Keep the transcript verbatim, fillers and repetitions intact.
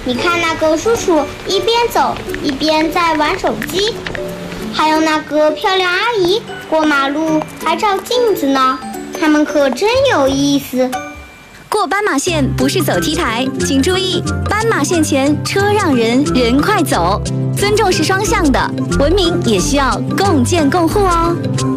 你看那个叔叔一边走一边在玩手机，还有那个漂亮阿姨过马路还照镜子呢，他们可真有意思。 过斑马线不是走 T 台，请注意，斑马线前车让人，人快走。尊重是双向的，文明也需要共建共护哦。